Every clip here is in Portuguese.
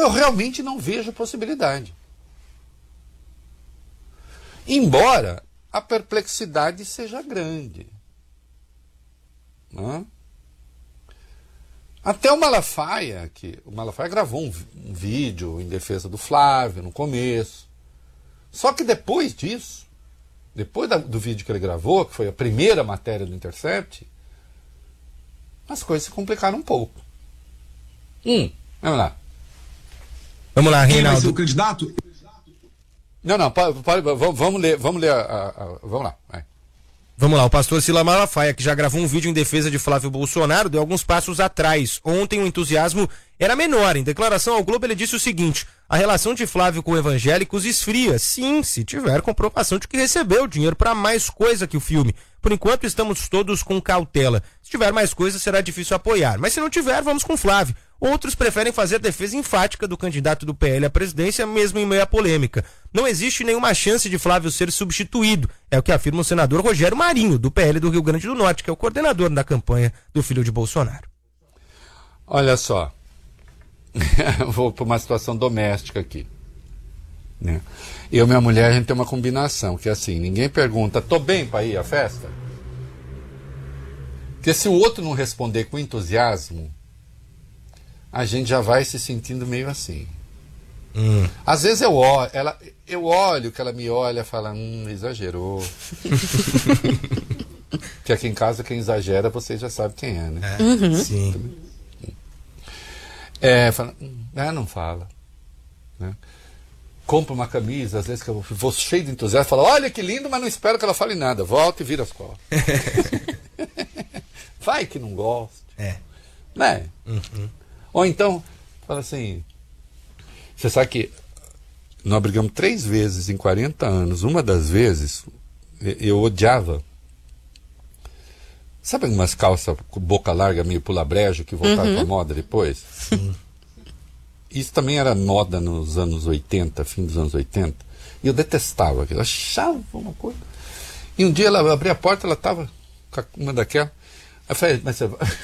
eu realmente não vejo possibilidade. Embora a perplexidade seja grande. Né? Até o Malafaia gravou um vídeo em defesa do Flávio no começo. Só que depois disso, depois do vídeo que ele gravou, que foi a primeira matéria do Intercept, as coisas se complicaram um pouco. Vamos lá. Vamos lá, Reinaldo. Quem vai ser o candidato? Não, vamos ler, vamos lá. Vai. Vamos lá, o pastor Silas Malafaia, que já gravou um vídeo em defesa de Flávio Bolsonaro, deu alguns passos atrás. Ontem o entusiasmo era menor. Em declaração ao Globo, ele disse o seguinte: a relação de Flávio com evangélicos esfria, sim, se tiver comprovação de que recebeu dinheiro para mais coisa que o filme. Por enquanto, estamos todos com cautela. Se tiver mais coisa, será difícil apoiar. Mas se não tiver, vamos com Flávio. Outros preferem fazer a defesa enfática do candidato do PL à presidência, mesmo em meio à polêmica. Não existe nenhuma chance de Flávio ser substituído. É o que afirma o senador Rogério Marinho, do PL do Rio Grande do Norte, que é o coordenador da campanha do filho de Bolsonaro. Olha só. Vou para uma situação doméstica aqui. Né? Eu e minha mulher, a gente tem uma combinação, que é assim, ninguém pergunta, tô bem para ir à festa? Porque se o outro não responder com entusiasmo, a gente já vai se sentindo meio assim. Às vezes eu olho que ela me olha e fala, exagerou. Porque aqui em casa quem exagera, vocês já sabem quem é, né? Sim. Fala, não fala. Né? Compra uma camisa, às vezes que eu vou cheio de entusiasmo, falo, olha que lindo, mas não espero que ela fale nada. Volta e vira as costas. Vai que não gosta. Né? Ou então, fala assim, você sabe que nós brigamos 3 vezes em 40 anos. Uma das vezes, eu odiava. Sabe umas calças com boca larga, meio pula-brejo, que voltaram pra moda depois? Sim. Isso também era moda nos anos 80, fim dos anos 80. E eu detestava aquilo, achava uma coisa. E um dia ela abri a porta, ela estava com uma daquela. Eu falei, mas você vai...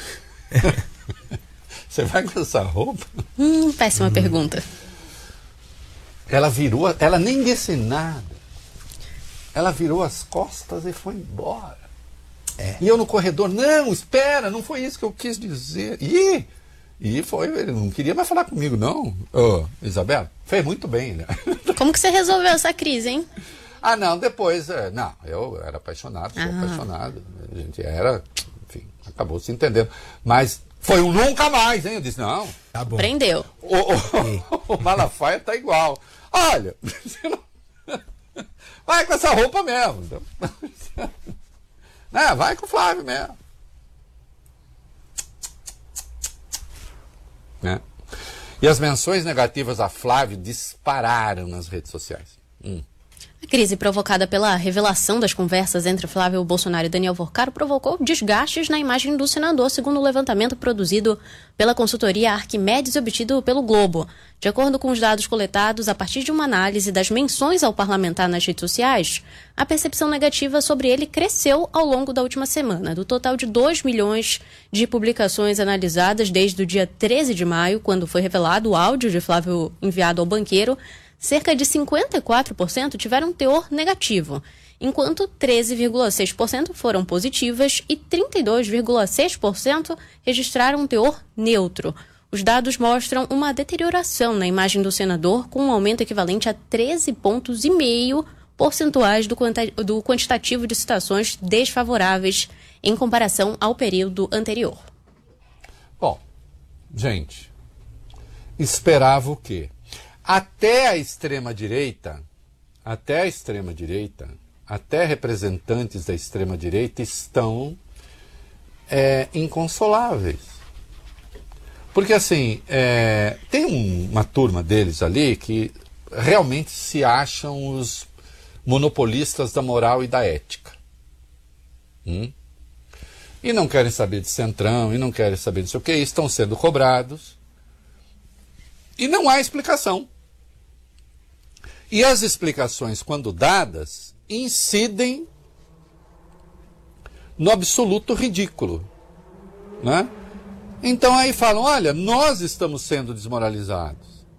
Você vai com essa roupa? Péssima pergunta. Ela virou, ela nem disse nada. Ela virou as costas e foi embora. E eu no corredor, não, espera, não foi isso que eu quis dizer. E foi, ele não queria mais falar comigo, não. Isabela, fez muito bem, né? Como que você resolveu essa crise, hein? Não, depois, não, eu era apaixonado, sou apaixonado. A gente era, enfim, acabou se entendendo. Mas foi um nunca mais, hein? Eu disse, não. Tá bom. Prendeu. O Malafaia tá igual. Olha, você não... vai com essa roupa mesmo. Vai com o Flávio mesmo. Né? E as menções negativas a Flávio dispararam nas redes sociais. A crise provocada pela revelação das conversas entre Flávio Bolsonaro e Daniel Vorcaro provocou desgastes na imagem do senador, segundo o levantamento produzido pela consultoria Arquimedes e obtido pelo Globo. De acordo com os dados coletados, a partir de uma análise das menções ao parlamentar nas redes sociais, a percepção negativa sobre ele cresceu ao longo da última semana. Do total de 2 milhões de publicações analisadas desde o dia 13 de maio, quando foi revelado o áudio de Flávio enviado ao banqueiro, cerca de 54% tiveram teor negativo, enquanto 13,6% foram positivas e 32,6% registraram teor neutro. Os dados mostram uma deterioração na imagem do senador, com um aumento equivalente a 13,5 pontos percentuais do quantitativo de citações desfavoráveis em comparação ao período anterior. Bom, gente, esperava o quê? Até a extrema-direita, até representantes da extrema-direita estão inconsoláveis. Porque, assim, tem uma turma deles ali que realmente se acham os monopolistas da moral e da ética. E não querem saber de centrão, e não querem saber disso o que, estão sendo cobrados. E não há explicação. E as explicações, quando dadas, incidem no absoluto ridículo. Né? Então aí falam, olha, nós estamos sendo desmoralizados.